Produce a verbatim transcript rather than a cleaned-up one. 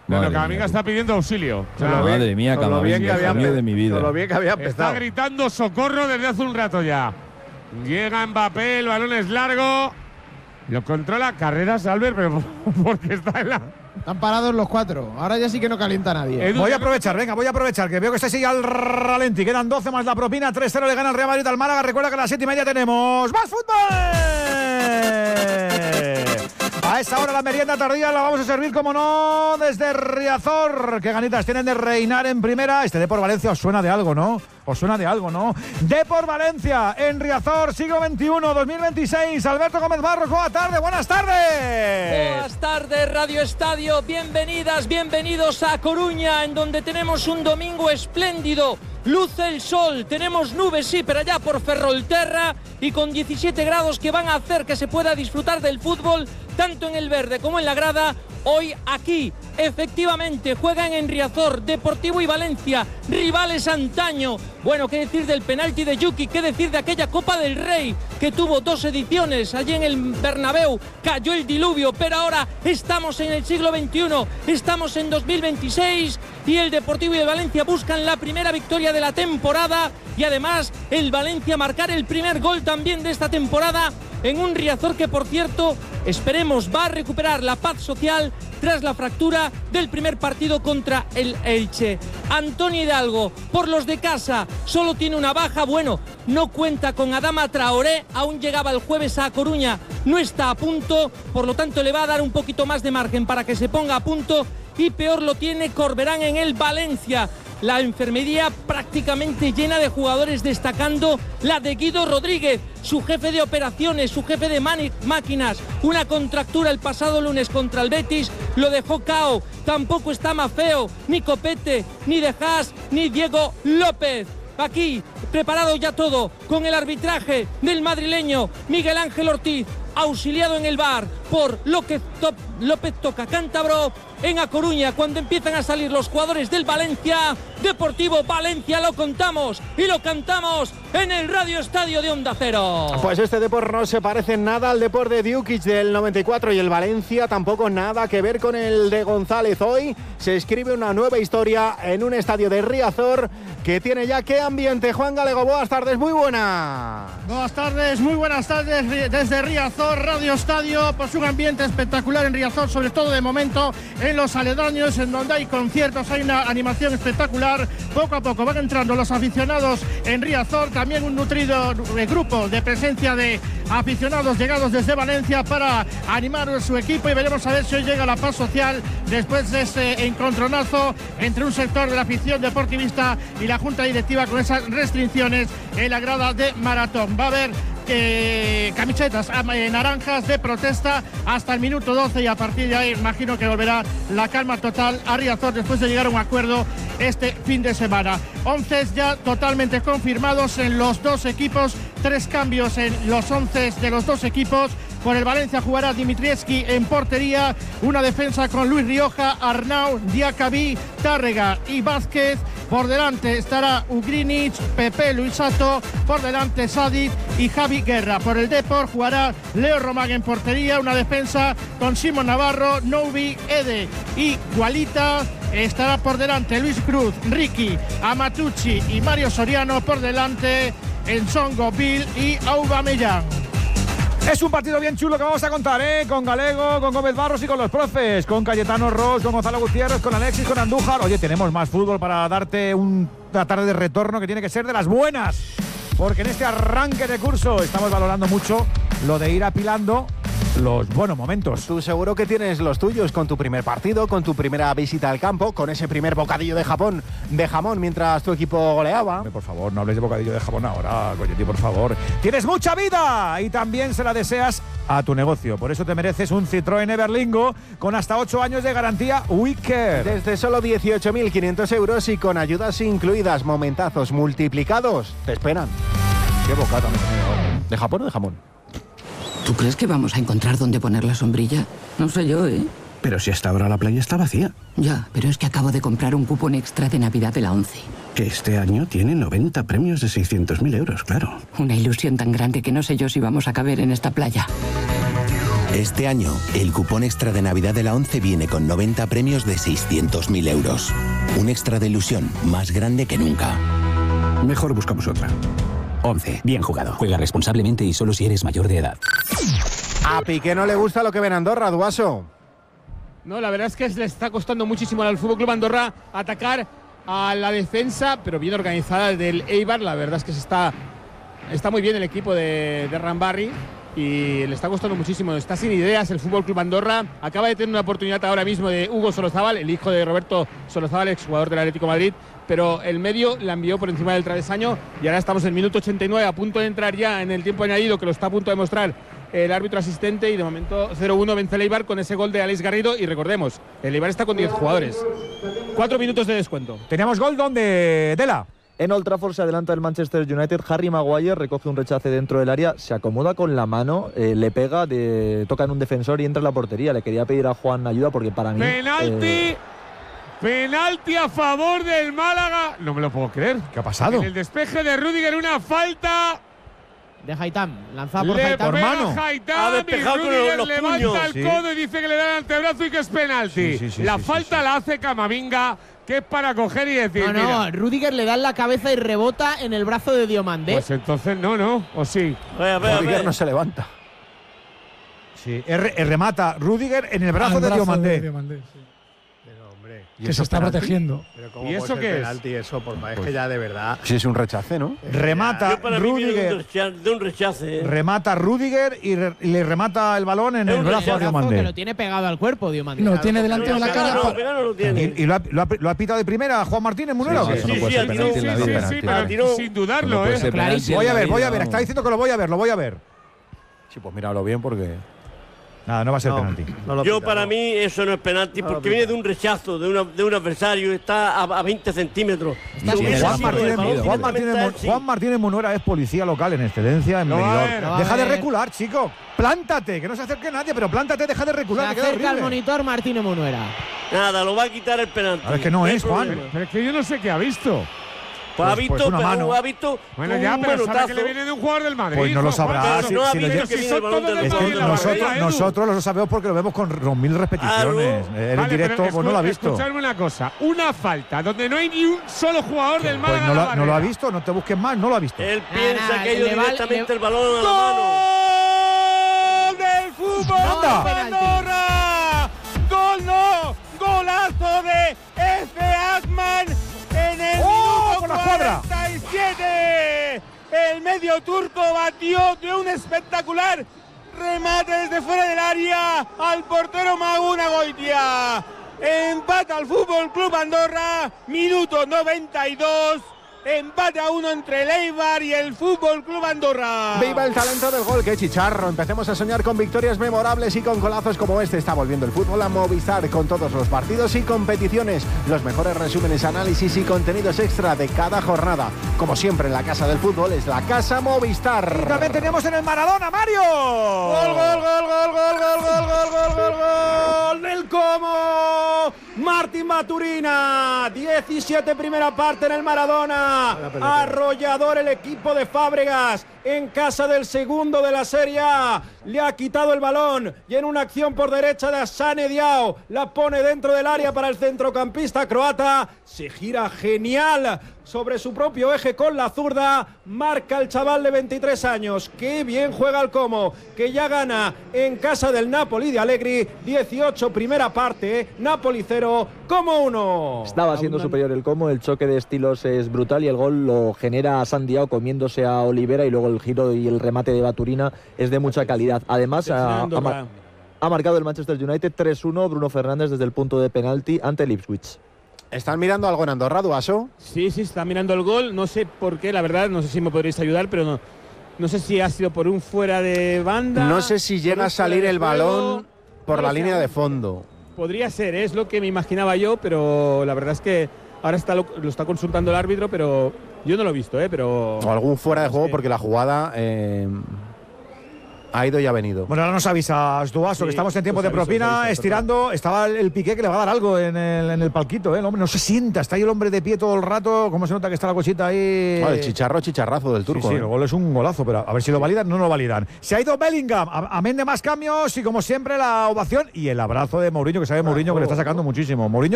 Pero Camavinga está pidiendo auxilio. O sea, madre mía, Camavinga, el cambio de mi vida. Lo bien que había empezado. Está gritando socorro desde hace un rato ya. Llega Mbappé, el balón es largo. Lo controla Carreras Albert, pero porque está en la… Están parados los cuatro. Ahora ya sí que no calienta nadie. Voy a aprovechar, venga, voy a aprovechar, que veo que este sigue al ralenti. Quedan doce más la propina, tres cero le gana el Real Madrid al Málaga. Recuerda que a las siete y media tenemos ¡más fútbol! A esa hora la merienda tardía la vamos a servir, como no, desde Riazor. Qué ganitas tienen de reinar en primera. Este Depor Valencia os suena de algo, ¿no? Os suena de algo, ¿no? Depor Valencia en Riazor, siglo veintiuno, dos mil veintiséis. Alberto Gómez Barros, buenas tardes, buenas tardes. Buenas tardes, Radio Estadio. Bienvenidas, bienvenidos a Coruña, en donde tenemos un domingo espléndido. Luce el sol, tenemos nubes, sí, pero allá por Ferrolterra, y con diecisiete grados que van a hacer que se pueda disfrutar del fútbol, tanto en el verde como en la grada. Hoy aquí, efectivamente, juegan en Riazor, Deportivo y Valencia, rivales antaño. Bueno, qué decir del penalti de Yuki, qué decir de aquella Copa del Rey, que tuvo dos ediciones. Allí en el Bernabéu cayó el diluvio, pero ahora estamos en el siglo veintiuno, estamos en dos mil veintiséis, y el Deportivo y el Valencia buscan la primera victoria de la temporada, y además el Valencia marcar el primer gol también de esta temporada, en un Riazor que, por cierto, esperemos va a recuperar la paz social tras la fractura del primer partido contra el Elche. Antonio Hidalgo, por los de casa, solo tiene una baja. Bueno, no cuenta con Adama Traoré, aún llegaba el jueves a Coruña, no está a punto, por lo tanto le va a dar un poquito más de margen para que se ponga a punto, y peor lo tiene Corberán en el Valencia. La enfermería prácticamente llena de jugadores, destacando la de Guido Rodríguez, su jefe de operaciones, su jefe de máquinas. Una contractura el pasado lunes contra el Betis lo dejó cao. Tampoco está Mafeo, ni Copete, ni De Haas, ni Diego López. Aquí, preparado ya todo, con el arbitraje del madrileño Miguel Ángel Ortiz, auxiliado en el V A R por López, Top, López Toca Cántabro. En A Coruña, cuando empiezan a salir los jugadores del Valencia, Deportivo Valencia, lo contamos y lo cantamos en el Radio Estadio de Onda Cero. Pues este Depor no se parece en nada al Depor de Djukic del noventa y cuatro, y el Valencia tampoco nada que ver con el de González. Hoy se escribe una nueva historia en un estadio de Riazor que tiene ya qué ambiente. Juan Galego, buenas tardes, muy buenas. Buenas tardes, muy buenas tardes desde Riazor, Radio Estadio. Pues un ambiente espectacular en Riazor, sobre todo de momento en los aledaños, en donde hay conciertos, hay una animación espectacular. Poco a poco van entrando los aficionados en Riazor, también un nutrido grupo de presencia de aficionados llegados desde Valencia para animar a su equipo, y veremos a ver si hoy llega la paz social después de ese encontronazo entre un sector de la afición deportivista y la junta directiva con esas restricciones en la grada de maratón. Va a haber Eh, camisetas eh, naranjas de protesta hasta el minuto doce, y a partir de ahí imagino que volverá la calma total a Riazor después de llegar a un acuerdo este fin de semana. Once ya totalmente confirmados en los dos equipos, tres cambios en los once de los dos equipos. Por el Valencia jugará Dimitrievski en portería, una defensa con Luis Rioja, Arnau, Diacabí, Tárrega y Vázquez. Por delante estará Ugrinic, Pepe Luisato, por delante Sadic y Javi Guerra. Por el Depor jugará Leo Román en portería, una defensa con Simón Navarro, Noubi, Ede y Gualita. Estará por delante Luis Cruz, Ricky, Amatucci y Mario Soriano. Por delante Ensongo, Bill y Aubameyang. Es un partido bien chulo que vamos a contar, ¿eh? Con Galego, con Gómez Barros y con los profes, con Cayetano Ross, con Gonzalo Gutiérrez, con Alexis, con Andújar. Oye, tenemos más fútbol para darte un, una tarde de retorno que tiene que ser de las buenas, porque en este arranque de curso estamos valorando mucho lo de ir apilando los buenos momentos. Tú seguro que tienes los tuyos, con tu primer partido, con tu primera visita al campo, con ese primer bocadillo de Japón, de jamón mientras tu equipo goleaba. Por favor, no hables de bocadillo de jamón ahora, Coyetti, por favor. Tienes mucha vida y también se la deseas a tu negocio. Por eso te mereces un Citroën Everlingo con hasta ocho años de garantía Wicker. Desde solo dieciocho mil quinientos euros y con ayudas incluidas, momentazos multiplicados. Te esperan. Qué bocata me tiene ahora. ¿De Japón o de jamón? ¿Tú crees que vamos a encontrar dónde poner la sombrilla? No sé yo, ¿eh? Pero si hasta ahora la playa está vacía. Ya, pero es que acabo de comprar un cupón extra de Navidad de la ONCE. Que este año tiene noventa premios de seiscientos mil euros, claro. Una ilusión tan grande que no sé yo si vamos a caber en esta playa. Este año, el cupón extra de Navidad de la ONCE viene con noventa premios de seiscientos mil euros. Un extra de ilusión más grande que nunca. Mejor buscamos otra. ONCE, bien jugado. Juega responsablemente y solo si eres mayor de edad. A Piqué no le gusta lo que ve en Andorra, Duaso. No, la verdad es que le está costando muchísimo al Fútbol Club Andorra atacar a la defensa, pero bien organizada del Eibar. La verdad es que se está, está muy bien el equipo de, de Rambarri y le está costando muchísimo. Está sin ideas el Fútbol Club Andorra. Acaba de tener una oportunidad ahora mismo de Hugo Solozábal, el hijo de Roberto Solozábal, exjugador del Atlético de Madrid, pero el medio la envió por encima del travesaño y ahora estamos en el minuto ochenta y nueve, a punto de entrar ya en el tiempo añadido, que lo está a punto de mostrar el árbitro asistente, y de momento cero uno vence el Eibar con ese gol de Alex Garrido. Y recordemos, el Eibar está con diez jugadores. Cuatro minutos de descuento. Teníamos gol donde Dela. En Old Trafford se adelanta el Manchester United. Harry Maguire recoge un rechace dentro del área, se acomoda con la mano, eh, le pega, de, toca en un defensor y entra en la portería. Le quería pedir a Juan ayuda porque para mí… ¡Penalti! Eh, ¡Penalti a favor del Málaga! No me lo puedo creer. ¿Qué ha pasado? En el despeje de Rüdiger, una falta de Haitham, lanzada por le Haitham. pega mano. Haitham, Ha despejado y con Rüdiger los levanta puños. el Sí. codo y dice que le da el antebrazo y que es penalti. Sí, sí, sí, la sí, falta sí, sí. la hace Camavinga, que es para coger y decir, No, no, mira, Rüdiger le da en la cabeza y rebota en el brazo de Diomandé. pues entonces no, no, o sí. Vea, vea, Rüdiger vea. no se levanta. Sí, er, er, remata Rüdiger en el brazo Al de brazo Diomandé. de Diomandé, sí. Pero, hombre, Que se está protegiendo. ¿Pero ¿Y eso qué es? penalti eso? Por es que ya de verdad… Sí, es un rechace, ¿no? Remata Yo para mí viene de un Rüdiger. rechace, de un rechace. ¿eh? Remata Rüdiger y, re, y le remata el balón en Es el un brazo a rechazo Que lo Diomandé. tiene pegado al cuerpo, Diomandé. Lo tiene delante de la Pegar cara. no, pegar no lo tiene. ¿Y, y lo, ha, lo, ha, lo ha pitado de primera Juan Martínez Munera? Sí, ¿o qué? eso no Sí, puede sí, ser al penalti tirón, en la Sí, sí, vida. sí, Al pero tirón. sin dudarlo, No puede ¿eh? ser penalti en Voy a la ver, voy a vida, ver. no. Está diciendo que lo voy a ver, lo voy a ver. Sí, pues míralo bien porque… Nada, no va a ser No, penalti. no lo Yo pita, para no. mí eso no es penalti No lo porque pita. viene de un rechazo de, una, de un adversario, está a, a veinte centímetros. Está Si bien. hubiese Juan sido el Martínez, balón Juan, Martínez, directamente Mu- a él, sí. Juan Martínez Munera es policía local en excedencia en Lo va a Benidorm. ver, lo va a Deja de ver. recular, chico. Plántate, que no se acerque nadie, pero plántate, deja de Se recular. que queda acerca al horrible. monitor Martínez Munuera. Nada, lo va a quitar el penalti. Ahora es que no hay es, Juan. problema. Pero es que yo no sé qué ha visto. Pues ha Pues- visto, pues una pero mano. ha visto Bueno, un ya, pero sabe manotazo. que le viene de un jugador del Madrid. Pues no lo Juan, sabrá. pero Si- no ha si lo visto lleva- que viene el son balón todos del del Es Madrid que en la nosotros, barrera, Edu. nosotros lo sabemos porque lo vemos con dos mil repeticiones. Claro. En Vale, directo, pero pues no lo ha escu- visto. Escuchadme una cosa. Una falta donde no hay ni un solo jugador del Pues Málaga no, en la lo- no lo ha barrera. visto, no te busques más, no lo ha visto. Él Nada, piensa nada, que ha ido le va- directamente le- el balón a la mano. ¡Gol del fútbol Anda. de Andorra! ¡Gol no! ¡Golazo de Efe Akman en el ¡Oh, minuto con la cuadra! cuarenta y siete! El medio turco batió de un espectacular remate desde fuera del área al portero Maguna Goitia. Empata al Fútbol Club Andorra, minuto noventa y dos. Empate a uno entre el Eibar y el Fútbol Club Andorra. ¡Viva el talento del gol! ¡Qué chicharro! Empecemos a soñar con victorias memorables y con golazos como este. Está volviendo el fútbol a Movistar con todos los partidos y competiciones. Los mejores resúmenes, análisis y contenidos extra de cada jornada. Como siempre en la casa del fútbol es la Casa Movistar. Y también teníamos en el Maradona, Mario. ¡Gol, gol, gol, gol, gol, gol, gol, gol, gol, gol, gol! ¡Del Como! Martín Maturina. diecisiete primera parte en el Maradona. Arrollador el equipo de Fábregas en casa del segundo de la Serie A. Le ha quitado el balón y en una acción por derecha de Asane Diao la pone dentro del área para el centrocampista croata. Se gira genial sobre su propio eje con la zurda. Marca el chaval de veintitrés años. Qué bien juega el Como, que ya gana en casa del Napoli de Allegri. dieciocho primera parte, Napoli cero, Como uno. Estaba siendo superior el Como, el choque de estilos es brutal y el gol lo genera Sandiao comiéndose a Olivera y luego el giro y el remate de Baturina es de mucha calidad. Además ha, ha, mar- ha marcado el Manchester United tres uno Bruno Fernández desde el punto de penalti ante el Ipswich. ¿Están mirando algo en Andorra, Duaso? Sí, sí, está mirando el gol. No sé por qué, la verdad, no sé si me podréis ayudar, pero no, no sé si ha sido por un fuera de banda. No sé si por llega un a salir fuera de el juego. balón por No la lo sé. línea de fondo. Podría ser, es lo que me imaginaba yo, pero la verdad es que ahora está lo, lo está consultando el árbitro, pero yo no lo he visto, ¿eh? Pero O algún fuera de es juego que- porque la jugada… eh, Ha ido y ha venido. Bueno, ahora nos avisas, Duaso, sí, que estamos en tiempo de propina, avisa, estirando. Estaba el Piqué que le va a dar algo en el, en el palquito, ¿eh? El hombre no se sienta, está ahí el hombre de pie todo el rato. ¿Cómo se nota que está la cosita ahí? Oh, el chicharro, chicharrazo del turco. Sí, sí, ¿eh? el gol es un golazo, pero a ver si lo validan, no lo validan. Se ha ido Bellingham, amén de más cambios y como siempre la ovación y el abrazo de Mourinho, que sabe Mourinho que le está sacando muchísimo. Mourinho